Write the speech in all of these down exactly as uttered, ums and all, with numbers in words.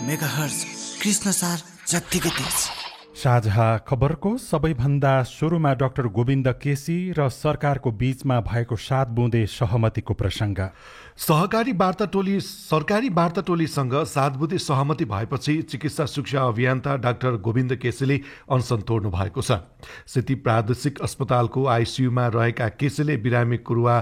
Megahertz Krishna सार जत्तिकै तेज। साझा खबरको सबैभन्दा सुरुमा डाक्टर गोविन्द केसी र सरकारको बीचमा भएको सात बुँदे सहमतिको प्रसङ्ग। सहकारी वार्ता टोली सरकारी वार्ता टोलीसँग सात बुँदे सहमति भएपछि चिकित्सा शिक्षा अभियन्ता डाक्टर गोविन्द केसीले अनसन तोड्नु भएको छ। सेती प्रादेशिक अस्पतालको आइसियुमा रहेका केसीले बिरामी कुरुवा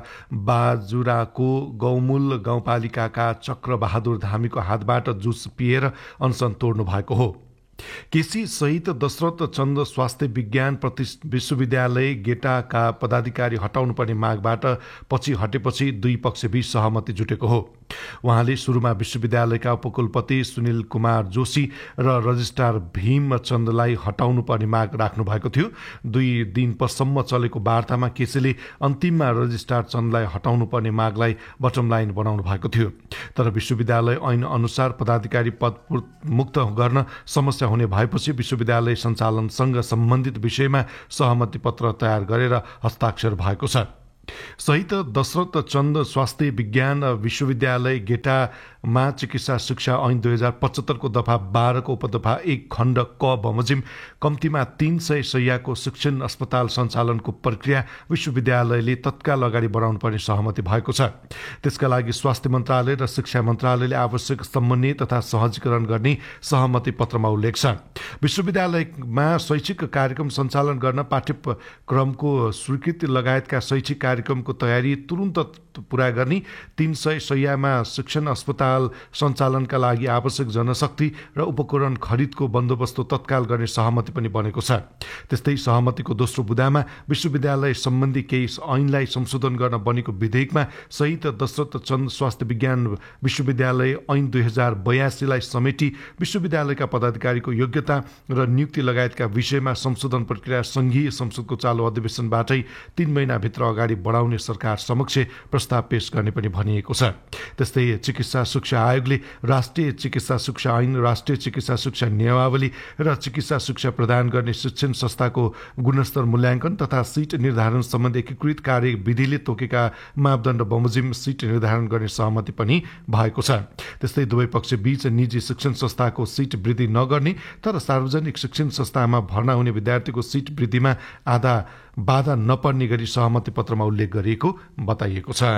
बाजुराको गौमूल गाउँपालिकाका चक्रबहादुर धामीको हातबाट जुस पिएर अनसन तोड्नु भएको हो। केसी सहित दशरथ चन्द स्वास्थ्य विज्ञान विश्वविद्यालय गेटाका पदाधिकारी हटाउनु पर्ने मागबाट पछि हटेपछि दुई पक्षबीच सहमति जुटेको हो। उहाँले सुरुमा विश्वविद्यालयका उपकुलपति सुनिल कुमार जोशी र रजिस्ट्रार भीम चन्दलाई हटाउनु पर्ने माग राख्नु भएको थियो। दुई दिनसम्म चलेको वार्तामा केसीले अन्तिममा रजिस्ट्रार चन्दलाई हटाउनु पर्ने मागलाई बटम लाइन बनाउनु भएको थियो। तर विश्वविद्यालय ऐन अनुसार पदाधिकारी पद मुक्त गर्न समस्या हुने भएपछि विश्वविद्यालय सञ्चालनसँग सम्बन्धित विषयमा सहमति पत्र तयार गरेर हस्ताक्षर भएको छ। सहित दशरथ चन्द स्वास्थ्य विज्ञान विश्वविद्यालय गेटामा चिकित्सा शिक्षा ऐन दुई हजार पचहत्तरको दफा बाह्रको उपदफा एक खण्ड क बमोजिम कम्तीमा तीन सय शैय्याको शिक्षण अस्पताल सञ्चालनको प्रक्रिया विश्वविद्यालयले तत्काल अगाडि बढाउनु पर्ने सहमति भएको छ। त्यसका लागि स्वास्थ्य मन्त्रालय र शिक्षा मन्त्रालयले आवश्यक समन्वय तथा सहजीकरण गर्ने सहमति पत्रमा उल्लेख छ। विश्वविद्यालयमा शैक्षिक कार्यक्रम सञ्चालन गर्न पाठ्यक्रमको स्वीकृति लगायतका शैक्षिक कार्यक्रमको तयारी तुरुन्त पूरा गर्ने, तीन सय शैय्यामा शिक्षण अस्पताल सञ्चालनका लागि आवश्यक जनशक्ति र उपकरण खरिदको बन्दोबस्त तत्काल गर्ने सहमति पनि बनेको छ। त्यस्तै सहमतिको दोस्रो बुँदामा विश्वविद्यालय सम्बन्धी केही ऐनलाई संशोधन गर्न बनेको विधेयकमा सहित दशरथ चन्द स्वास्थ्य विज्ञान विश्वविद्यालय ऐन दुई हजार बयासीलाई समेटी विश्वविद्यालयका पदाधिकारीको योग्यता र नियुक्ति लगायतका विषयमा संशोधन प्रक्रिया संघीय संसदको चालु अधिवेशनबाटै तीन महिनाभित्र अगाडि बढाउने सरकार समक्ष प्रस्ताव पेश गर्ने पनि भनिएको छ। त्यस्तै चिकित्सा शिक्षा आयोगले राष्ट्रिय चिकित्सा शिक्षा ऐन, राष्ट्रिय चिकित्सा शिक्षा नियमावली र चिकित्सा शिक्षा प्रदान गर्ने शिक्षण संस्थाको गुणस्तर मूल्याङ्कन तथा सिट निर्धारण सम्बन्धी एकीकृत कार्यविधिले तोकेका मापदण्ड बमोजिम सिट निर्धारण गर्ने सहमति पनि भएको छ। त्यस्तै दुवै पक्ष बीच निजी शिक्षण संस्थाको सिट वृद्धि नगर्ने तर सार्वजनिक शिक्षण संस्थामा भर्ना हुने विद्यार्थीको सिट वृद्धिमा आधा बाधा नपर्ने गरी सहमति पत्रमा उल्लेख गरिएको बताइएको छ।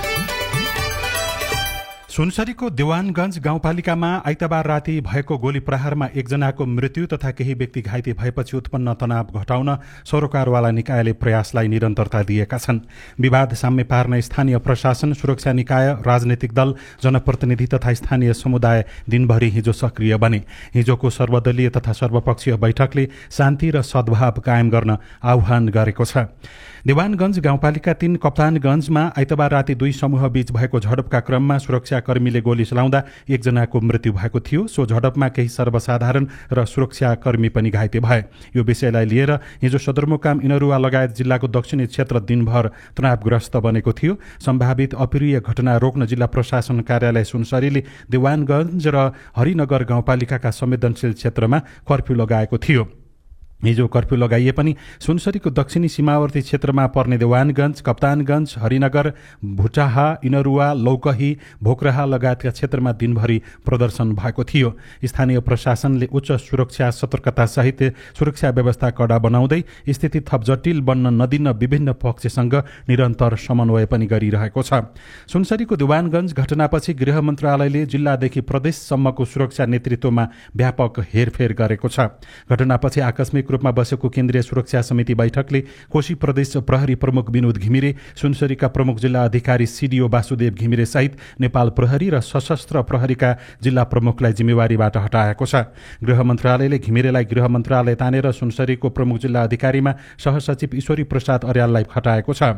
सुनसरीको देवानगञ्ज गाउँपालिकामा आइतबार राति भएको गोली प्रहारमा एकजनाको मृत्यु तथा केही व्यक्ति घाइते भएपछि उत्पन्न तनाव घटाउन सरोकारवाला निकायले प्रयासलाई निरन्तरता दिएका छन्। विवाद साम्य पार्न स्थानीय प्रशासन, सुरक्षा निकाय, राजनैतिक दल, जनप्रतिनिधि तथा स्थानीय समुदाय दिनभरि हिजो सक्रिय बने। हिजोको सर्वदलीय तथा सर्वपक्षीय बैठकले शान्ति र सद्भाव कायम गर्न आह्वान गरेको छ। देवानगञ्ज गाउँपालिका तीन कप्तानगञ्जमा आइतबार राति दुई समूह बीच भएको झडपका क्रममा सुरक्षाकर्मीले गोली चलाउँदा एकजनाको मृत्यु भएको थियो। सो झडपमा केही सर्वसाधारण र सुरक्षाकर्मी पनि घाइते भए। यो विषयलाई लिएर हिजो सदरमुकाम इनरुवा लगायत जिल्लाको दक्षिणी क्षेत्र दिनभर तनावग्रस्त बनेको थियो। सम्भावित अप्रिय घटना रोक्न जिल्ला प्रशासन कार्यालय सुनसरीले देवानगञ्ज र हरिनगर गाउँपालिकाका संवेदनशील क्षेत्रमा कर्फ्यू लगाएको थियो। हिजो कर्फ्यू लगाइए पनि सुनसरीको दक्षिणी सीमावर्ती क्षेत्रमा पर्ने देवानगञ्ज, कप्तानगञ्ज, हरिनगर, भुटाहा, इनरुवा, लौकही, भोकराहा लगायतका क्षेत्रमा दिनभरि प्रदर्शन भएको थियो। स्थानीय प्रशासनले उच्च सुरक्षा सतर्कता सहित सुरक्षा व्यवस्था कडा बनाउँदै स्थिति थप जटिल बन्न नदिन विभिन्न पक्षसँग निरन्तर समन्वय पनि गरिरहेको छ। सुनसरीको देवानगञ्ज घटनापछि गृह मन्त्रालयले जिल्लादेखि प्रदेशसम्मको सुरक्षा नेतृत्वमा व्यापक हेरफेर गरेको छ। घटनापछि आकस्मिक रूपमा बसेको केन्द्रीय सुरक्षा समिति बैठकले कोशी प्रदेश प्रहरी प्रमुख विनोद घिमिरे, सुनसरीका प्रमुख जिल्ला अधिकारी सिडिओ वासुदेव घिमिरे सहित नेपाल प्रहरी र सशस्त्र प्रहरीका जिल्ला प्रमुखलाई जिम्मेवारीबाट हटाएको छ। गृह मन्त्रालयले घिमिरेलाई गृह मन्त्रालय तानेर सुनसरीको प्रमुख जिल्ला अधिकारीमा सहसचिव ईश्वरी प्रसाद अर्याललाई हटाएको छ।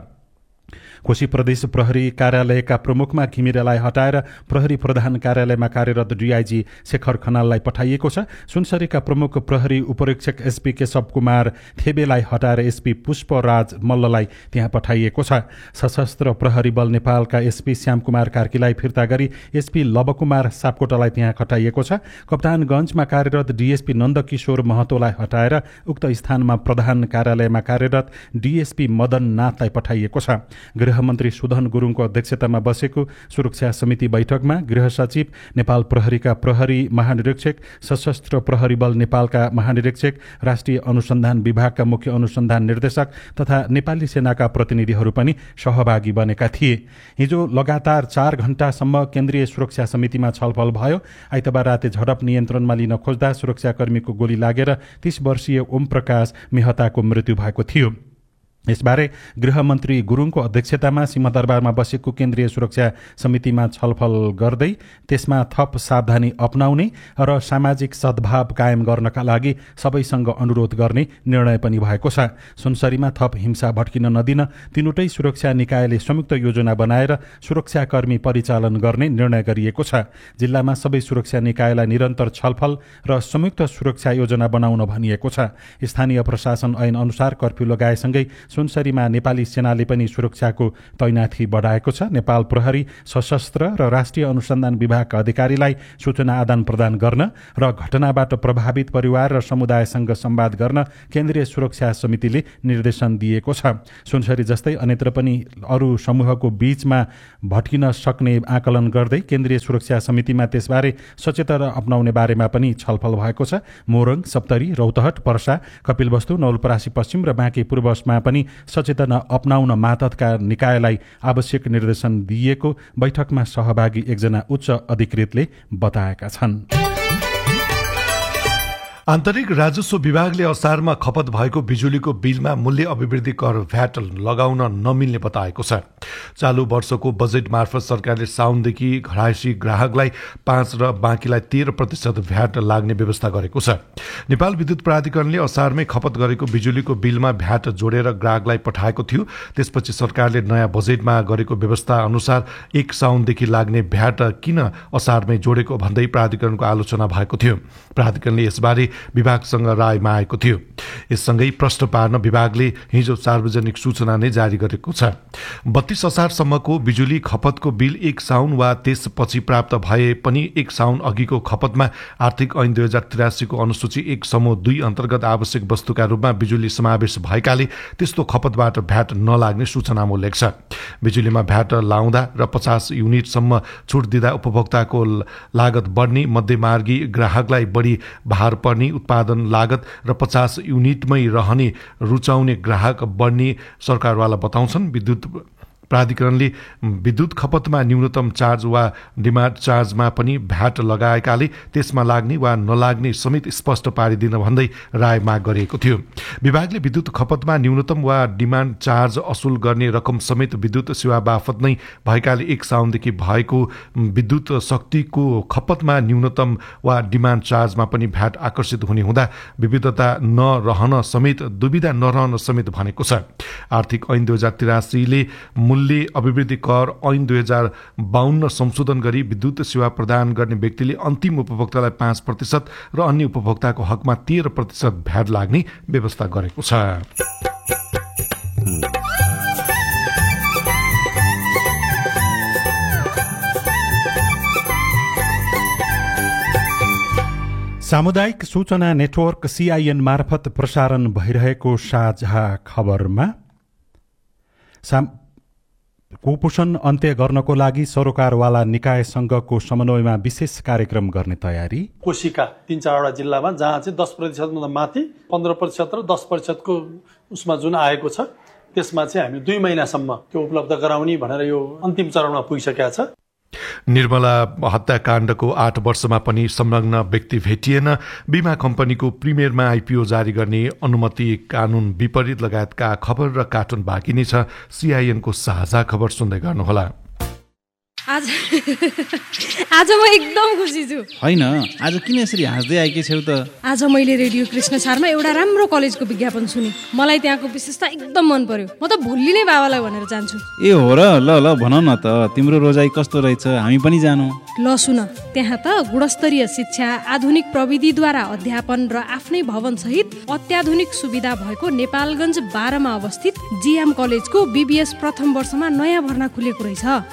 कोशी प्रदेश प्रहरी कार्यालयका प्रमुखमा घिमिरेलाई हटाएर प्रहरी प्रधान कार्यालयमा कार्यरत डीआईजी शेखर खनाललाई पठाइएको छ। सुनसरीका प्रमुख प्रहरी उपरीक्षक एसपी केशव कुमार थेबेलाई हटाएर एसपी पुष्पराज मल्ललाई त्यहाँ पठाइएको छ। सशस्त्र प्रहरी बल नेपालका एसपी श्यामकुमार कार्कीलाई फिर्ता गरी एसपी लवकुमार सापकोटालाई त्यहाँ खटाइएको छ। कप्तानगञ्जमा कार्यरत डीएसपी नन्दकिशोर महतोलाई हटाएर उक्त स्थानमा प्रधान कार्यालयमा कार्यरत डीएसपी मदन नाथलाई पठाइएको छ। गृहमन्त्री सुधन गुरुङको अध्यक्षतामा बसेको सुरक्षा समिति बैठकमा गृह सचिव, नेपाल प्रहरीका प्रहरी महानिरीक्षक, सशस्त्र प्रहरी बल नेपालका महानिरीक्षक, राष्ट्रिय अनुसन्धान विभागका मुख्य अनुसन्धान निर्देशक तथा नेपाली सेनाका प्रतिनिधिहरू पनि सहभागी बनेका थिए। हिजो लगातार चार घण्टासम्म केन्द्रीय सुरक्षा समितिमा छलफल भयो। आइतबार राति झडप नियन्त्रणमा लिन खोज्दा सुरक्षाकर्मीको गोली लागेर तीस वर्षीय ओम प्रकाश मेहताको मृत्यु भएको थियो। यसबारे गृहमन्त्री गुरुङको अध्यक्षतामा सिंहदरबारमा बसेको केन्द्रीय सुरक्षा समितिमा छलफल गर्दै त्यसमा थप सावधानी अपनाउने र सामाजिक सद्भाव कायम गर्नका लागि सबैसँग अनुरोध गर्ने निर्णय पनि भएको छ। सुनसरीमा थप हिंसा भड्किन नदिन तीनवटै सुरक्षा निकायले संयुक्त योजना बनाएर सुरक्षाकर्मी परिचालन गर्ने निर्णय गरिएको छ। जिल्लामा सबै सुरक्षा निकायलाई निरन्तर छलफल र संयुक्त सुरक्षा योजना बनाउन भनिएको छ। स्थानीय प्रशासन ऐन अनुसार कर्फ्यू लगाएसँगै सुनसरीमा नेपाली सेनाले पनि सुरक्षाको तैनाथी बढाएको छ। नेपाल प्रहरी, सशस्त्र र राष्ट्रिय अनुसन्धान विभागका अधिकारीलाई सूचना आदान प्रदान गर्न र घटनाबाट प्रभावित परिवार र समुदायसँग संवाद गर्न केन्द्रीय सुरक्षा समितिले निर्देशन दिएको छ। सुनसरी जस्तै अन्यत्र पनि अरू समूहको बीचमा भट्किन सक्ने आकलन गर्दै केन्द्रीय सुरक्षा समितिमा त्यसबारे सचेतना अपनाउने बारेमा पनि छलफल भएको छ। मोरङ, सप्तरी, रौतहट, पर्सा, कपिलवस्तु, नवलपरासी पश्चिम र बाँकी पूर्वमा पनि सचेतना अपनाउन मातहतका निकायलाई आवश्यक निर्देशन दिएको बैठकमा सहभागी एकजना उच्च अधिकृतले बताएका छन्। आन्तरिक राजस्व विभागले असारमा खपत भएको बिजुलीको बिलमा मूल्य अभिवृद्धि कर भ्याट लगाउन नमिल्ने बताएको छ। चालू वर्षको बजेट मार्फत सरकारले साउनदेखि घरायसी ग्राहकलाई पाँच र बाँकीलाई तेह्र प्रतिशत भ्याट लाग्ने व्यवस्था गरेको छ। नेपाल विद्युत प्राधिकरणले असारमै खपत गरेको बिजुलीको बिलमा भ्याट जोडेर ग्राहकलाई पठाएको थियो। त्यसपछि सरकारले नयाँ बजेटमा गरेको व्यवस्था अनुसार एक साउनदेखि लाग्ने भ्याट किन असारमै जोडेको भन्दै प्राधिकरणको आलोचना भएको थियो। प्राधिकरणले यसबारे विभागसँग रायमा आएको थियो। यससँगै प्रश्न पार्न विभागले हिजो सार्वजनिक सूचना नै जारी गरेको छ। बत्तीस असारसम्मको बिजुली खपतको बिल एक साउन वा त्यसपछि प्राप्त भए पनि एक साउन अघिको खपतमा आर्थिक ऐन दुई हजार त्रियासीको अनुसूची एक समूह दुई अन्तर्गत आवश्यक वस्तुका रूपमा बिजुली समावेश भएकाले त्यस्तो खपतबाट भ्याट नलाग्ने सूचनामा उल्लेख छ। बिजुलीमा भ्याट लाउँदा र पचास युनिटसम्म छुट दिँदा उपभोक्ताको लागत बढ्ने, मध्यमार्गी ग्राहकलाई बढी भार पर्ने, उत्पादन लागत र पचास युनिटमै रहने रुचाउने ग्राहक बढ्ने सरकारवाला बताउँछन्। विद्युत प्राधिकरणले विद्युत खपतमा न्यूनतम चार्ज वा डिमान्ड चार्जमा पनि भ्याट लगाएकाले त्यसमा लाग्ने वा नलाग्ने समेत स्पष्ट पारिदिन भन्दै राय माग गरिएको थियो। विभागले विद्युत खपतमा न्यूनतम वा डिमान्ड चार्ज असुल गर्ने रकम समेत विद्युत सेवा बापत नै भएकाले एक साउनदेखि भएको विद्युत शक्तिको खपतमा न्यूनतम वा डिमान्ड चार्जमा पनि भ्याट आकर्षित हुने हुँदा विविधता नरहन समेत दुविधा नरहन समेत भनेको छ। आर्थिक ऐन दुई हजार त्रियासीले मूल्य अभिवृद्धि कर ऐन दुई हजार बाहन्न संशोधन गरी विद्युत सेवा प्रदान गर्ने व्यक्तिले अन्तिम उपभोक्तालाई पाँच प्रतिशत र अन्य उपभोक्ताको हकमा तेह्र प्रतिशत भ्याट लाग्ने व्यवस्था गरेको छ। सामुदायिक सूचना नेटवर्क सीआईएन मार्फत प्रसारण भइरहेको साझा खबरमा कुपोषण अन्त्य गर्नको लागि सरोकारवाला निकायसँगको समन्वयमा विशेष कार्यक्रम गर्ने तयारी। कोशीका तीन चारवटा जिल्लामा जहाँ चाहिँ दस प्रतिशतभन्दा माथि पन्ध्र प्रतिशत र दस प्रतिशतको उसमा जुन आएको छ त्यसमा चाहिँ हामी दुई महिनासम्म त्यो उपलब्ध गराउने भनेर यो अन्तिम चरणमा पुगिसकेका छ। निर्मला हत्याकाण्डको आठ वर्षमा पनि संलग्न व्यक्ति भेटिएन, बीमा कम्पनीको प्रिमियरमा आइपिओ जारी गर्ने अनुमति कानून विपरीत लगायतका खबर र कार्टुन बाँकी नै छ। सीआईएनको साझा खबर सुन्दै गर्नुहोला। आज आज म एकदम खुसी छु। हैन, आज किन यसरी हाँस्दै आएकी छौ त? आज मैले रेडियो कृष्ण सारमा एउटा राम्रो कलेजको विज्ञापन सुने। मलाई त्यहाँको विशेषता एकदम मन पर्यो। म त भोलि नै बाबालाई भनेर जान्छु। ए हो र? ल ल भन न त, तिम्रो रोजाइ कस्तो रहेछ, हामी पनि जानु। ल सुन, त्यहाँ त गुणस्तरीय शिक्षा, आधुनिक प्रविधिद्वारा अध्यापन र आफ्नै भवन सहित अत्याधुनिक सुविधा भएको नेपालगञ्ज बाह्रमा अवस्थित जीएम कलेजको बीबीएस प्रथम वर्षमा नयाँ भर्ना खुलेको रहेछ।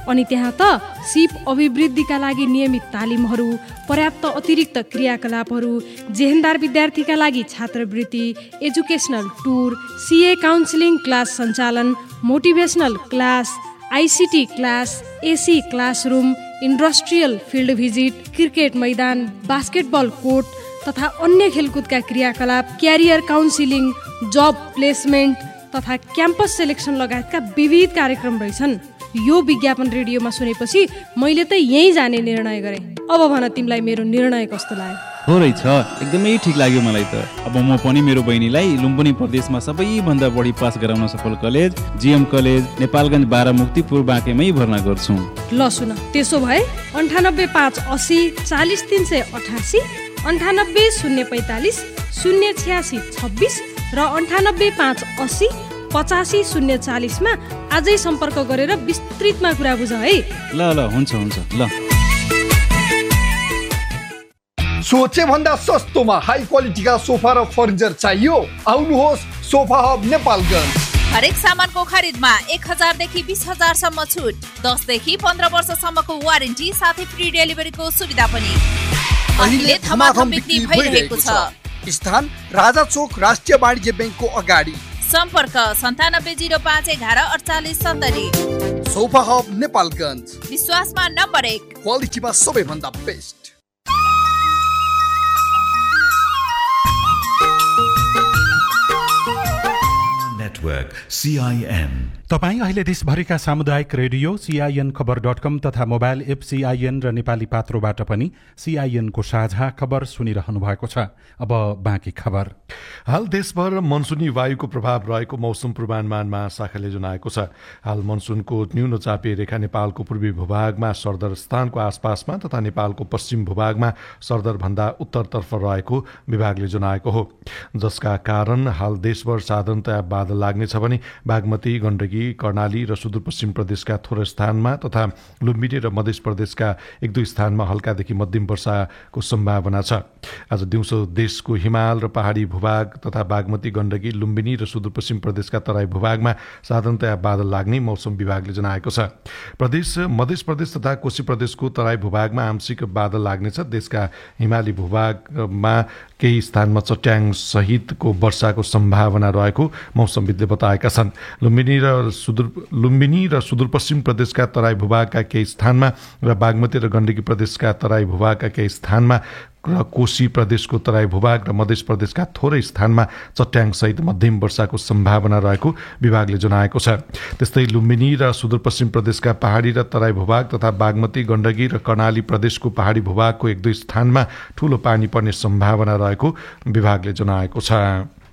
अनि त्यहाँ त सिप अभिवृद्धिका लागि नियमित तालिमहरू, पर्याप्त अतिरिक्त क्रियाकलापहरू, जेहेन्दार विद्यार्थीका लागि छात्रवृत्ति, एजुकेसनल टुर, सिए काउन्सिलिङ क्लास सञ्चालन, motivational class, ICT class, AC classroom, industrial field visit, cricket मैदान, बास्केटबल कोर्ट तथा अन्य खेलकुदका क्रियाकलाप, क्यारियर काउन्सिलिङ, जब प्लेसमेन्ट तथा क्याम्पस सेलेक्सन लगायतका विविध कार्यक्रम रहेछन्। यो विज्ञापन रेडियोमा सुनेपछि मैले त यहीँ जाने निर्णय गरेँ। अब भन तिमीलाई मेरो निर्णय कस्तो लाग्यो? हो रहेछ, एकदमै ठिक लाग्यो मलाई त। अब म पनि मेरो बहिनीलाई लुम्बिनी प्रदेशमा सबैभन्दा बढी पास गराउन सफल कलेज जिएम कलेज नेपालगञ्ज बारामुक्तिपुर बाँकेमै भर्ना गर्छु। ल सुन, त्यसो भए अन्ठानब्बे पाँच असी चालिस तिन सय अठासी, अन्ठानब्बे शून्य पैँतालिस शून्य छ्यासी छब्बिस र अन्ठानब्बे पाँच असी पचासी शून्य चालिसमा आजै सम्पर्क गरेर विस्तृतमा कुरा बुझ है। ल ल हुन्छ हुन्छ ल। सोचे भन्दा सस्तोमा हाई क्वालिटीका सोफा र फर्निचर चाहियो? आउनुहोस् सोफा हब नेपालगञ्ज। हरेक सामानको खरिदमा एक हजारदेखि बिस हजारसम्म छुट, दसदेखि पन्ध्र वर्षसम्मको वारेन्टी साथै फ्री डेलिभरीको सुविधा पनि। अहिले धमाधम बिक्री भइरहेको छ। स्थान राजा चोक राष्ट्रिय वाणिज्य ब्याङ्कको अगाडि। सम्पर्क सन्तानब्बे जिरो पाँच एघार अडचालिस सत्तरी। सोफा हब नेपालगञ्ज, विश्वासमा नम्बर एक, क्वालिटीमा सबैभन्दा बेस्ट। Network CIN. तपाईँ अहिले देशभरिका सामुदायिक रेडियो सीआईएन खबर डट कम तथा मोबाइल एप सीआईएन र नेपाली पात्रोबाट पनि सीआईएनको साझा खबर सुनिरहनु भएको छ। अब बाँकी खबर। हाल देशभर मनसुनी वायुको प्रभाव रहेको मौसम पूर्वानुमान महाशाखाले जनाएको छ। हाल मनसुनको न्यून चापे रेखा नेपालको पूर्वी भूभागमा सरदर स्थानको आसपासमा तथा नेपालको पश्चिम भूभागमा सरदरभन्दा उत्तरतर्फ रहेको विभागले जनाएको हो, जसका कारण हाल देशभर साधारणतया बादल लाग्नेछ भने बागमती, गण्डकी, कर्णाली र सुदूरपश्चिम प्रदेशका थोरै स्थानमा तथा लुम्बिनी र मध्य प्रदेशका एक दुई स्थानमा हल्कादेखि मध्यम वर्षाको सम्भावना छ। आज दिउँसो देशको हिमाल र पहाडी भूभाग तथा बागमती, गण्डकी, लुम्बिनी र सुदूरपश्चिम प्रदेशका तराई भूभागमा साधारणतया बादल लाग्ने मौसम विभागले जनाएको छ। प्रदेश मध्य प्रदेश तथा कोशी प्रदेशको तराई भूभागमा आंशिक बादल लाग्नेछ। देशका हिमाली भूभागमा केही स्थानमा चट्याङ सहितको वर्षाको सम्भावना रहेको मौसमविदले बताएका छन्। लुम्बिनी र सुदूर लुम्बिनी र सुदूरपश्चिम प्रदेशका तराई भूभागका केही स्थानमा र बागमती र गण्डकी प्रदेशका तराई भूभागका केही स्थानमा र कोशी प्रदेशको तराई भूभाग र मध्य प्रदेशका थोरै स्थानमा चट्याङ सहित मध्यम वर्षाको सम्भावना रहेको विभागले जनाएको छ। त्यस्तै लुम्बिनी र सुदूरपश्चिम प्रदेशका पहाडी र तराई भूभाग तथा बागमती, गण्डकी र कर्णाली प्रदेशको पहाडी भूभागको एक दुई स्थानमा ठूलो पानी पर्ने सम्भावना रहेको विभागले जनाएको छ।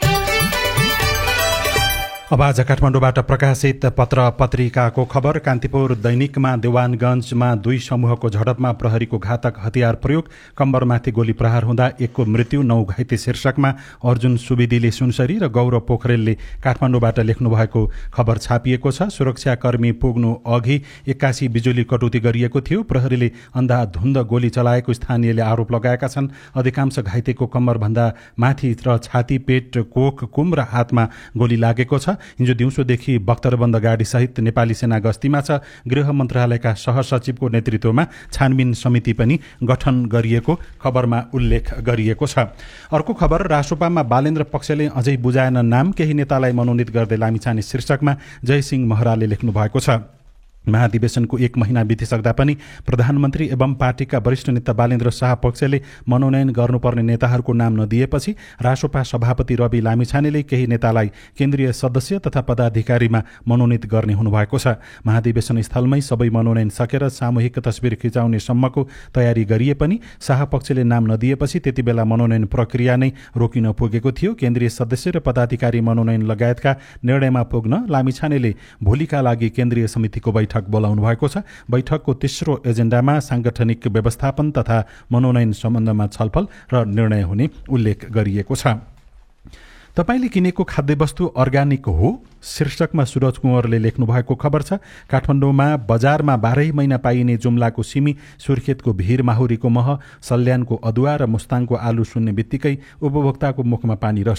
अब आज काठमाडौँबाट प्रकाशित पत्र पत्रिकाको खबर। कान्तिपुर दैनिकमा देवानगञ्जमा दुई समूहको झडपमा प्रहरीको घातक हतियार प्रयोग, कम्बरमाथि गोली प्रहार हुँदा एकको मृत्यु, नौ घाइते शीर्षकमा अर्जुन सुवेदीले सुनसरी र गौरव पोखरेलले काठमाडौँबाट लेख्नु भएको खबर छापिएको छ। सुरक्षाकर्मी पुग्नु अघि एक्कासी बिजुली कटौती गरिएको थियो। प्रहरीले अन्धाधुन्द गोली चलाएको स्थानीयले आरोप लगाएका छन्। अधिकांश घाइतेको कम्बरभन्दा माथि र छाती, पेट, कोख, कुम र हातमा गोली लागेको छ। हिजो दिउँसोदेखि बख्तरबन्द गाडीसहित नेपाली सेना गस्तीमा छ। गृह मन्त्रालयका सहसचिवको नेतृत्वमा छानबिन समिति पनि गठन गरिएको खबरमा उल्लेख गरिएको छ। अर्को खबर, रासोपामा बालेन्द्र पक्षले अझै बुझाएन नाम, केही नेतालाई मनोनित गर्दै लामिछाने शीर्षकमा जयसिंह महराले लेख्नु भएको छ। महाधिवेशनको एक महिना बितिसक्दा पनि प्रधानमन्त्री एवं पार्टीका वरिष्ठ नेता बालेन्द्र शाह पक्षले मनोनयन गर्नुपर्ने नेताहरूको नाम नदिएपछि रासोपा सभापति रवि लामिछानेले केही नेतालाई केन्द्रीय सदस्य तथा पदाधिकारीमा मनोनित गर्ने हुनुभएको छ। महाधिवेशन स्थलमै सबै मनोनयन सकेर सामूहिक तस्बिर खिचाउने सम्मको तयारी गरिए पनि शाह पक्षले नाम नदिएपछि त्यति बेला मनोनयन प्रक्रिया नै रोकिन पुगेको थियो। केन्द्रीय सदस्य र पदाधिकारी मनोनयन लगायतका निर्णयमा पुग्न लामिछानेले भोलिका लागि केन्द्रीय समितिको बैठक बोलाउनु भएको छ। बैठकको तेस्रो एजेन्डामा सांगठनिक व्यवस्थापन तथा मनोनयन सम्बन्धमा छलफल र निर्णय हुने उल्लेख गरिएको छ। तपाईले किनेको खाद्यवस्तु अर्ग्यानिक हो शीर्षकमा सुरज कुँवरले लेख्नु भएको खबर छ। काठमाडौँमा बजारमा बाह्रै महिना पाइने जुम्लाको सिमी, सुर्खेतको भिर माहुरीको मह, सल्यानको अदुवा र मुस्ताङको आलु सुन्ने बित्तिकै उपभोक्ताको मुखमा पानी रसाउँछ।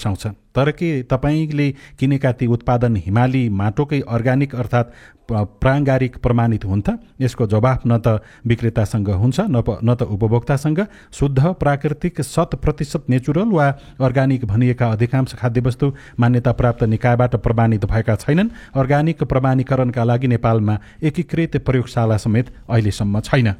तर के तपाईँले किनेका ती उत्पादन हिमाली माटोकै अर्ग्यानिक अर्थात् प्राङ्गारिक प्रमाणित हुन् त? यसको जवाफ न त विक्रेतासँग हुन्छ न न त उपभोक्तासँग। शुद्ध प्राकृतिक शत प्रतिशत नेचुरल वा अर्ग्यानिक भनिएका अधिकांश खाद्यवस्तु मान्यता प्राप्त निकायबाट प्रमाणित भएका छैनन्। अर्ग्यानिक प्रमाणीकरणका लागि नेपालमा एकीकृत प्रयोगशाला समेत अहिलेसम्म छैन।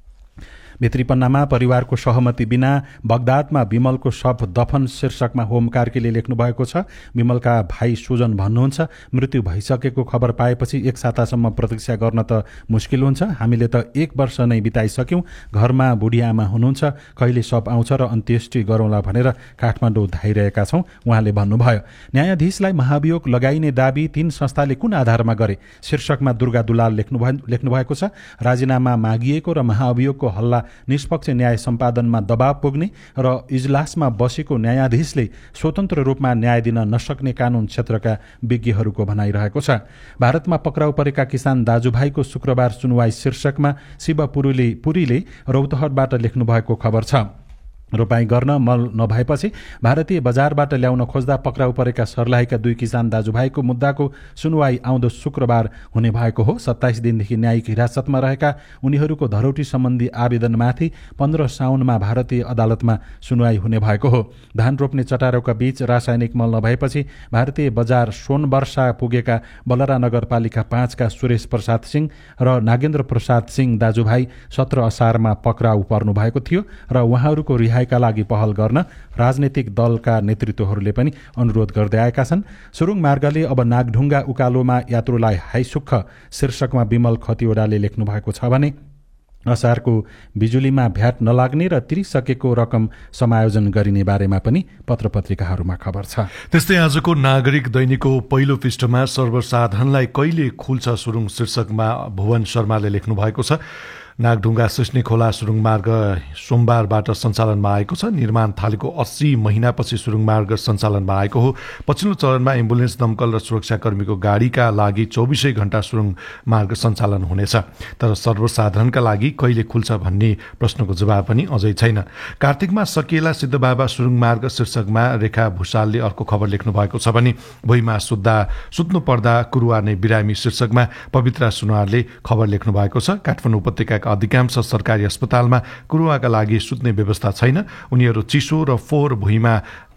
भित्री पन्नामा परिवारको सहमति बिना बगदादमा विमलको शव दफन शीर्षकमा होम कार्कीले लेख्नु भएको छ। विमलका भाइ सुजन भन्नुहुन्छ, मृत्यु भइसकेको खबर पाएपछि एक सातासम्म प्रतीक्षा गर्न त मुस्किल हुन्छ। हामीले त एक वर्ष नै बिताइसक्यौँ। घरमा बुढी आमा हुनुहुन्छ, कहिले शव आउँछ र अन्त्येष्टि गरौँला भनेर काठमाडौँ धाइरहेका छौँ। उहाँले भन्नुभयो, न्यायाधीशलाई महाभियोग लगाइने दाबी तीन संस्थाले कुन आधारमा गरे? शीर्षकमा दुर्गा दुलाल लेख्नु लेख्नु भएको छ। राजीनामा मागिएको र महाअभियोगको हल्ला निष्पक्ष न्याय सम्पादनमा दबाव पुग्ने र इजलासमा बसेको न्यायाधीशले स्वतन्त्र रूपमा न्याय दिन नसक्ने कानून क्षेत्रका विज्ञहरूको भनाइरहेको छ। भारतमा पक्राउ परेका किसान दाजुभाइको शुक्रबार सुनवाई शीर्षकमा शिव पुरीले पुरीले रौतहटबाट लेख्नु भएको खबर छ। रोपाई गर्न मल नभएपछि भारतीय बजारबाट ल्याउन खोज्दा पक्राउ परेका सर्लाहीका दुई किसान दाजुभाइको मुद्दाको सुनवाई आउँदो शुक्रबार हुने भएको हो। सत्ताइस दिनदेखि न्यायिक हिरासतमा रहेका उनीहरूको धरोटी सम्बन्धी आवेदनमाथि पन्ध्र साउनमा भारतीय अदालतमा सुनवाई हुने भएको हो। धान रोप्ने चटारोका बीच रासायनिक मल नभएपछि भारतीय बजार सोनवर्षा पुगेका बलरा नगरपालिका पाँचका सुरेश प्रसाद सिंह र नागेन्द्र प्रसाद सिंह दाजुभाइ सत्र असारमा पक्राउ पर्नु भएको थियो र उहाँहरूको रिहाईका लागि पहल गर्न राजनैतिक दलका नेतृत्वहरूले पनि अनुरोध गर्दै आएका छन्। सुरुङ मार्गले अब नागढुङ्गा उकालोमा यात्रुलाई हाइसुख शीर्षकमा विमल खतिवडाले लेख्नु भएको छ भने असारको बिजुलीमा भ्याट नलाग्ने र तिरिसकेको रकम समायोजन गरिने बारेमा पनि पत्रपत्रिकाहरूमा खबर छ। त्यस्तै आजको नागरिक दैनिकको पहिलो पृष्ठमा सर्वसाधारणलाई कहिले खुल्छ सुरुङ शीर्षकमा भुवन शर्माले लेख्नु भएको छ। नागढुङ्गा सिस्ने खोला सुरुङ मार्ग सोमबारबाट सञ्चालनमा आएको छ। निर्माण थालेको अस्सी महिनापछि सुरुङ मार्ग सञ्चालनमा आएको हो। पछिल्लो चरणमा एम्बुलेन्स, दमकल र सुरक्षाकर्मीको गाडीका लागि चौबिसै घण्टा सुरुङ मार्ग सञ्चालन हुनेछ। तर सर्वसाधारणका लागि कहिले खुल्छ भन्ने प्रश्नको जवाब पनि अझै छैन। कार्तिकमा सकिएला सिद्धबाबा सुरुङ मार्ग शीर्षकमा रेखा भूषालले अर्को खबर लेख्नु भएको छ भने भुइँमा सुत्दा सुत्नु पर्दा कुरुवा नै बिरामी शीर्षकमा पवित्रा सुनारले खबर लेख्नु भएको छ। काठमाडौँ उपत्यका अधिकांश सरकारी अस्पतालमा कुरुवाका लागि सुत्ने व्यवस्था छैन। उनीहरू चिसो र फोहोर भुइँमा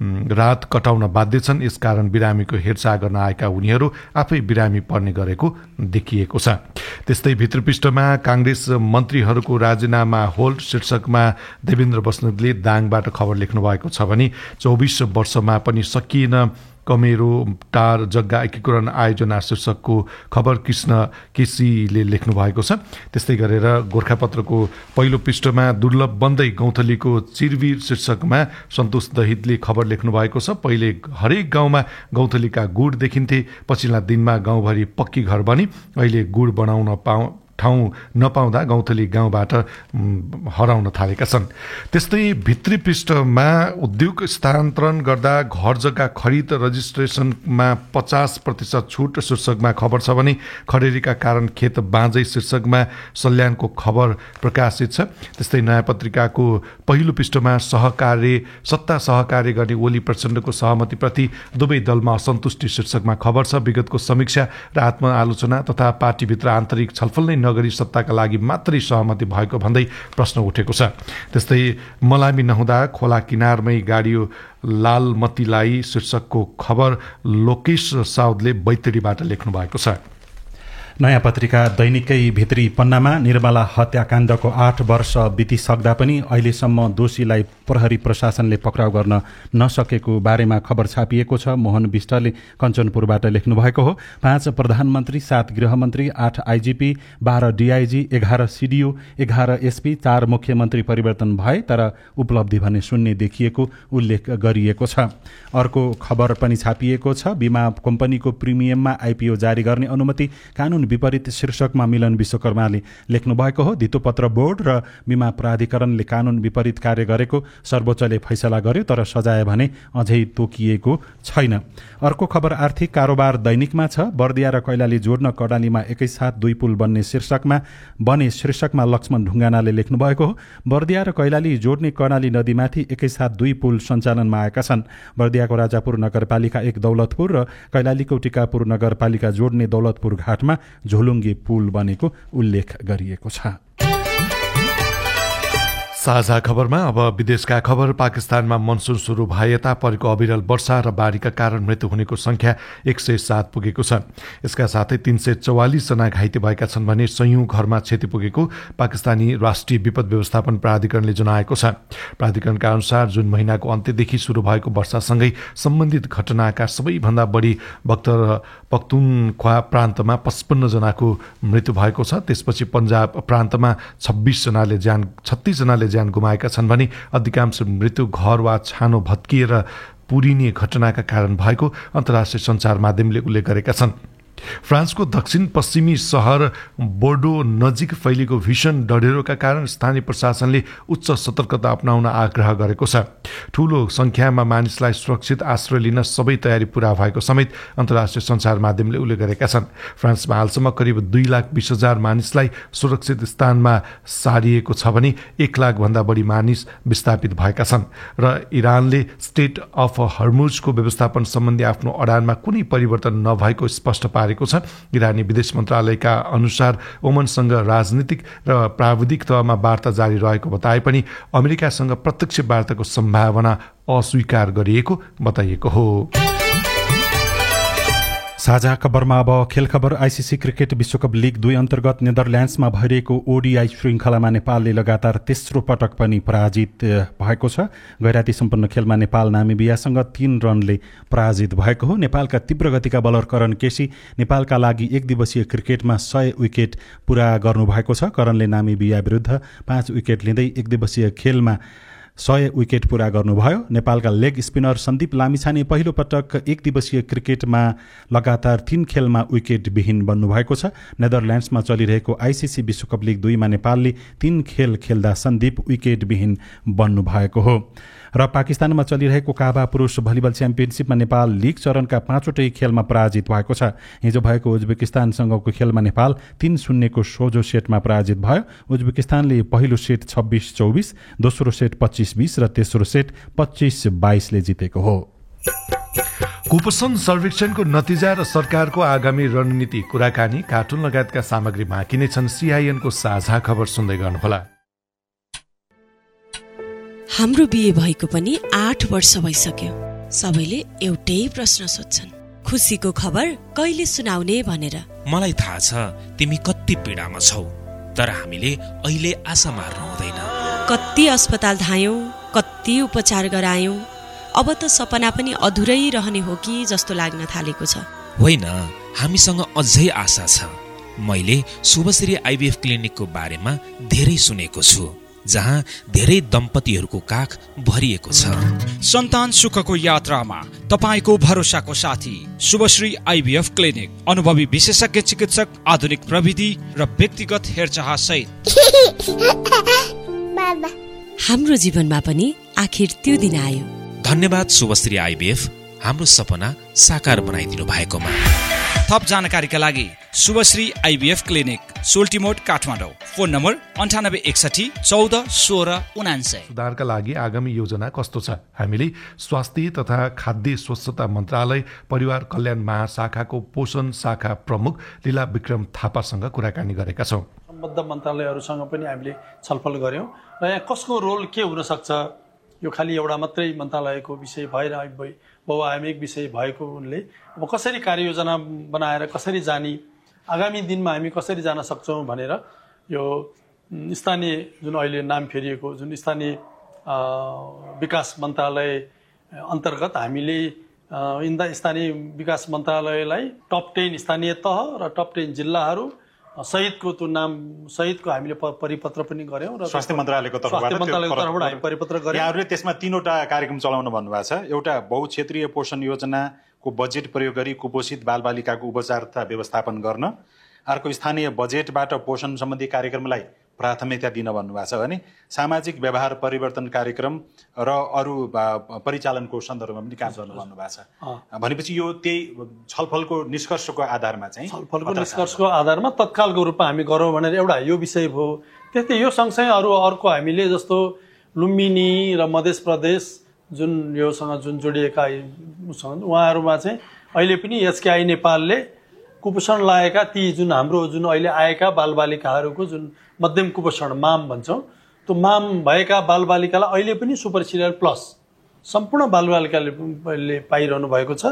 रात कटाउन बाध्य छन्। यसकारण बिरामीको हेरचाह गर्न आएका उनीहरू आफै बिरामी पर्ने गरेको देखिएको छ। त्यस्तै भित्रपृष्ठमा काङ्ग्रेस मन्त्रीहरूको राजीनामा होल्ड शीर्षकमा देवेन्द्र बस्नेतले दाङबाट खबर लेख्नु भएको छ भने चौबिस वर्षमा पनि सकिएन कमेरो टार जग्गा एकीकरण आयोजना शीर्षकको खबर कृष्ण केसीले लेख्नु भएको छ। त्यस्तै गरेर गोर्खापत्रको पहिलो पृष्ठमा दुर्लभ बन्दै गौँथलीको चिरवीर शीर्षकमा सन्तोष दहितले खबर लेख्नु भएको छ। पहिले हरेक गाउँमा गौँथलीका गुड देखिन्थे, पछिल्ला दिनमा गाउँभरि पक्की घर बनी। अहिले गुड बनाउन पाउ ठाउँ नपाउँदा गौँथली गाउँबाट हराउन थालेका छन्। त्यस्तै भित्री पृष्ठमा उद्योग स्थानान्तरण गर्दा घर जग्गा खरिद रजिस्ट्रेसनमा पचास प्रतिशत छुट शीर्षकमा खबर छ भने खडेरीका कारण खेत बाँझै शीर्षकमा सल्यानको खबर प्रकाशित छ। त्यस्तै नयाँ पत्रिकाको पहिलो पृष्ठमा सहकार्य सत्ता सहकार्य गर्ने ओली प्रचण्डको सहमतिप्रति दुवै दलमा असन्तुष्टि शीर्षकमा खबर छ। विगतको समीक्षा र आत्मआलोचना तथा पार्टीभित्र आन्तरिक छलफल नै नगरी सत्ताका लागि मात्रै सहमति भएको भन्दै प्रश्न उठेको छ। त्यस्तै मलामी नहुँदा खोला किनारमै गाडियो लालमतीलाई शीर्षकको खबर लोकेश साउदले बैतडीबाट लेख्नु भएको छ। नयाँ पत्रिका दैनिकै भित्री पन्नामा निर्मला हत्याकाण्डको आठ वर्ष बितिसक्दा पनि अहिलेसम्म दोषीलाई प्रहरी प्रशासनले पक्राउ गर्न नसकेको बारेमा खबर छापिएको छ। मोहन विष्टले कञ्चनपुरबाट लेख्नु भएको हो। पाँच प्रधानमन्त्री, सात गृहमन्त्री, आठ आइजिपी, बाह्र डिआइजी, एघार सिडिओ, एघार एसपी, चार मुख्यमन्त्री परिवर्तन भए तर उपलब्धि भने शून्य देखिएको उल्लेख गरिएको छ। अर्को खबर पनि छापिएको छ। बिमा कम्पनीको प्रिमियममा आइपिओ जारी गर्ने अनुमति कानून विपरीत शीर्षकमा मिलन विश्वकर्माले लेख्नुभएको हो। धितोपत्र बोर्ड र बिमा प्राधिकरणले कानुन विपरीत कार्य गरेको सर्वोच्चले फैसला गर्यो, तर सजाय भने अझै तोकिएको छैन। अर्को खबर आर्थिक कारोबार दैनिकमा छ। बर्दिया र कैलाली जोड्न कर्णालीमा एकैसाथ दुई पुल बन्ने शीर्षकमा बने शीर्षकमा लक्ष्मण ढुङ्गानाले लेख्नुभएको हो। बर्दिया र कैलाली जोड्ने कर्णाली नदीमाथि एकैसाथ दुई पुल सञ्चालनमा आएका छन्। बर्दियाको राजापुर नगरपालिका एक दौलतपुर र कैलालीको टिकापुर नगरपालिका जोड्ने दौलतपुर घाटमा झोलुङ्गे पुल बनेको उल्लेख गरिएको छ। साझा खबरमा अब विदेशका खबर। पाकिस्तानमा मनसुन सुरु भए यता परेको अविरल वर्षा र बाढीका कारण मृत्यु हुनेको संख्या एक सय सात पुगेको छ। यसका साथै तीन सय चौवालिस जना घाइते भएका छन् भने सयौं घरमा क्षति पुगेको पाकिस्तानी राष्ट्रिय विपद व्यवस्थापन प्राधिकरणले जनाएको छ। प्राधिकरणका अनुसार जुन महिनाको अन्त्यदेखि सुरु भएको वर्षासँगै सम्बन्धित घटनाका सबैभन्दा बढी बख्तर पख्तुनख्वा प्रान्तमा पचपन्न जनाको मृत्यु भएको छ। त्यसपछि पन्जाब प्रान्तमा छब्बीस जनाले ज्यान छत्तीस जनाले ज्यान गुमाएका छन् भने अधिकांश मृत्यु घर वा छानो भत्किएर पुरिने घटनाका कारण भएको अन्तर्राष्ट्रिय सञ्चार माध्यमले उल्लेख गरेका छन्। फ्रान्सको दक्षिण पश्चिमी सहर बोर्डो नजिक फैलिएको भीषण डढेरोका कारण स्थानीय प्रशासनले उच्च सतर्कता अपनाउन आग्रह गरेको छ। ठूलो संख्यामा मानिसलाई सुरक्षित आश्रय लिन सबै तयारी पूरा भएको समेत अन्तर्राष्ट्रिय सञ्चार माध्यमले उल्लेख गरेका छन्। फ्रान्समा हालसम्म करिब दुई लाख बीस हजार मानिसलाई सुरक्षित स्थानमा सारिएको छ भने एक लाख भन्दा बढी मानिस विस्थापित भएका छन् र इरानले स्टेट अफ हर्मुजको व्यवस्थापन सम्बन्धी आफ्नो अडानमा कुनै परिवर्तन नभएको स्पष्ट पारे छ। इरानी विदेश मन्त्रालयका अनुसार ओमनसँग राजनीतिक र प्राविधिक तहमा वार्ता जारी रहेको बताए पनि अमेरिकासँग प्रत्यक्ष वार्ताको सम्भावना अस्वीकार गरिएको बताइएको हो। साझा खबरमा अब खेल खबर। आइसिसी क्रिकेट विश्वकप लिग दुई अन्तर्गत नेदरल्यान्ड्समा भइरहेको ओडिआई श्रृङ्खलामा नेपालले लगातार तेस्रो पटक पनि पराजित भएको छ। गैराती सम्पन्न खेलमा नेपाल नामिबियासँग तीन रनले पराजित भएको हो। नेपालका तीव्र गतिका बलर करण केसी नेपालका लागि एक दिवसीय क्रिकेटमा सय विकेट पूरा गर्नुभएको छ। करणले नामिबिया विरुद्ध पाँच विकेट लिँदै एक दिवसीय खेलमा सय विकेट पूरा गर्नुभयो। नेपालका लेग स्पिनर सन्दीप लामिछाने पहिलो पटक एक दिवसीय क्रिकेटमा लगातार तीन खेलमा विकेट विहीन बन्नुभएको छ। नेदरल्यान्ड्समा चलिरहेको आइसिसी विश्वकप लिग दुईमा नेपालले तीन खेल खेल्दा सन्दीप विकेट विहीन बन्नुभएको हो। र पाकिस्तानमा चलिरहेको काबा पुरुष भलिबल च्याम्पियनसिपमा नेपाल लिग चरणका पाँचवटै खेलमा पराजित भएको छ। हिजो भएको उज्बेकिस्तानसँगको खेलमा नेपाल तीन शून्यको सोझो सेटमा पराजित भयो। उज्बेकिस्तानले पहिलो सेट छब्बिस चौबिस, दोस्रो सेट पच्चिस बीस र तेस्रो सेट पच्चिस बाइसले जितेको हो। कुपोषण सर्वेक्षणको नतिजा र सरकारको आगामी रणनीति, कुराकानी, कार्टुन लगायतका सामग्री बाँकी नै छन्। सिआइएनको साझा खबर सुन्दै गर्नुहोला। हाम्रो बिहे भएको पनि आठ वर्ष भइसक्यो। सबैले एउटै प्रश्न सोध्छन्, खुसीको खबर कहिले सुनाउने भनेर। मलाई थाहा छ तिमी कति पीडामा छौ, तर हामीले अहिले आशा मार्नु हुँदैन। कति अस्पताल धायौं, कति उपचार गरायौं, अब त सपना पनि अधुरै रहने हो कि जस्तो लाग्न थालेको छ। होइन, हामीसँग अझै आशा छ। मैले शुभश्री आइभीएफ क्लिनिकको बारेमा धेरै सुनेको छु, जहाँ धेरै दम्पतिहरूको काख भरिएको छ। सन्तान सुखको यात्रामा तपाईको भरोसाको साथी शुभश्री आइभीएफ क्लिनिक। अनुभवी विशेषज्ञ चिकित्सक, आधुनिक प्रविधि र व्यक्तिगत हेरचाह सहित। हाम्रो जीवनमा पनि आखिर त्यो दिन आयो। धन्यवाद शुभश्री आइभीएफ, हाम्रो सपना साकार बनाइदिनु भएकोमा। थप जानकारीका लागि Shubhashree IVF clinic, सोल्टिमोड, Kathmandu. Phone number अन्ठानब्बे एकसठी चौध सोह्र उनान्सय। सुधारका लागि आगामी योजना कस्तो छ? हामीले स्वास्थ्य तथा खाद्य स्वच्छता मन्त्रालय परिवार कल्याण महाशाखाको पोषण शाखा प्रमुख लीला विक्रम थापासँग कुराकानी गरेका छौँ। सम्बद्ध मन्त्रालयहरूसँग पनि हामीले छलफल गऱ्यौँ र यहाँ कसको रोल के हुनसक्छ, यो खालि एउटा मात्रै मन्त्रालयको विषय भएर बहुआयामिक विषय भएको उनले अब कसरी कार्ययोजना बनाएर कसरी जाने, आगामी दिनमा हामी कसरी जान सक्छौँ भनेर यो स्थानीय जुन अहिले नाम फेरिएको जुन स्थानीय विकास मन्त्रालय अन्तर्गत हामीले स्थानीय विकास मन्त्रालयलाई टप टेन स्थानीय तह र टप टेन जिल्लाहरू सहितको त्यो नाम सहितको हामीले परिपत्र पनि गर्यौँ र स्वास्थ्य मन्त्रालयको तर्फबाट हामी परिपत्र गर्यौँ। यहाँहरूले त्यसमा तीनवटा कार्यक्रम चलाउनु भन्नुभएको छ। एउटा बहुक्षेत्रीय पोषण योजनाको बजेट प्रयोग गरी कुपोषित बालबालिकाको उपचार तथा व्यवस्थापन गर्न, अर्को स्थानीय बजेटबाट पोषण सम्बन्धी कार्यक्रमलाई प्राथमिकता दिन भन्नुभएको छ भने सामाजिक व्यवहार परिवर्तन कार्यक्रम र अरू परिचालनको सन्दर्भमा पनि काम गर्नु भन्नुभएको छ। भनेपछि यो त्यही छलफलको निष्कर्षको आधारमा चाहिँ छलफलको निष्कर्षको आधारमा तत्कालको रूपमा हामी गरौँ भनेर एउटा यो विषय भयो। त्यस्तै यो सँगसँगै अरू अर्को हामीले जस्तो लुम्बिनी र मध्य प्रदेश जुन योसँग जुन जोडिएका उहाँहरूमा चाहिँ अहिले पनि एचकेआई नेपालले कुपोषण लागेका ती जुन हाम्रो जुन अहिले आएका बालबालिकाहरूको जुन मध्यम कुपोषण माम भन्छौँ त्यो माम भएका बालबालिकालाई अहिले पनि सुपर सिरियल प्लस सम्पूर्ण बालबालिकाले पाइरहनु भएको छ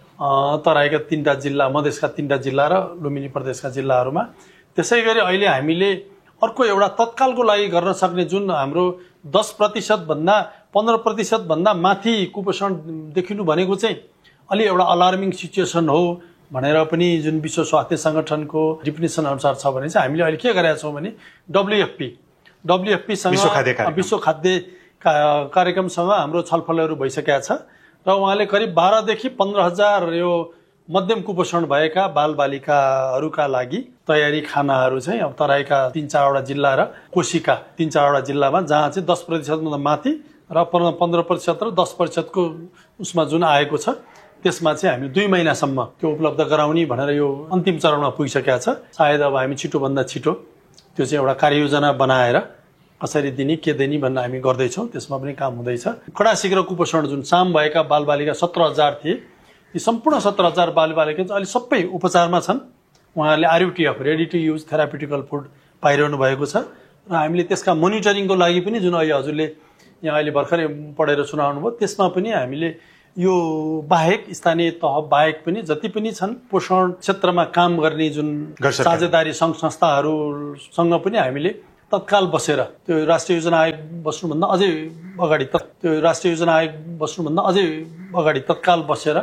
तराईका तिनवटा जिल्ला, मधेसका तिनवटा जिल्ला र लुम्बिनी प्रदेशका जिल्लाहरूमा। त्यसै गरी अहिले हामीले अर्को एउटा तत्कालको लागि गर्न सक्ने जुन हाम्रो दस प्रतिशतभन्दा पन्ध्र प्रतिशतभन्दा माथि कुपोषण देखिनु भनेको चाहिँ अलि एउटा अलार्मिङ सिचुएसन हो भनेर पनि जुन विश्व स्वास्थ्य सङ्गठनको डिफिनेसन अनुसार छ भने चाहिँ हामीले अहिले के गरेका छौँ भने डब्लुएफपी डब्लुएफपीसँग विश्व खाद्य कार्यक्रमसँग हाम्रो छलफलहरू भइसकेका छ र उहाँले करिब बाह्रदेखि पन्ध्र हजार यो मध्यम कुपोषण भएका बालबालिकाहरूका लागि तयारी खानाहरू चाहिँ अब तराईका तिन चारवटा जिल्ला र कोशीका तिन चारवटा जिल्लामा जहाँ चाहिँ दस प्रतिशतभन्दा माथि र पन्ध्र प्रतिशत र दस प्रतिशतको उसमा जुन आएको छ त्यसमा चाहिँ हामी दुई महिनासम्म त्यो उपलब्ध गराउने भनेर यो अन्तिम चरणमा पुगिसकेका छ। सायद अब हामी छिटोभन्दा छिटो त्यो चाहिँ एउटा कार्ययोजना बनाएर कसरी दिने के दिने भनेर हामी गर्दैछौँ। त्यसमा पनि काम हुँदैछ। कडा शीघ्र कुपोषण जुन साम भएका बालबालिका सत्र हजार थिए, यी सम्पूर्ण सत्र हजार बालबालिका चाहिँ अहिले सबै उपचारमा छन्। उहाँहरूले आरयुटिएफ रेडी टु युज थेरापिटिकल फुड पाइरहनु भएको छ र हामीले त्यसका मोनिटरिङको लागि पनि जुन अहिले हजुरले यहाँ अहिले भर्खरै पढेर सुनाउनु भयो त्यसमा पनि हामीले यो बाहेक स्थानीय तह बाहेक पनि जति पनि छन् पोषण क्षेत्रमा काम गर्ने जुन साझेदारी सङ्घ संस्थाहरूसँग पनि हामीले तत्काल बसेर त्यो राष्ट्रिय योजना आयोग बस्नुभन्दा अझै अगाडि त्यो राष्ट्रिय योजना आयोग बस्नुभन्दा अझै अगाडि तत्काल बसेर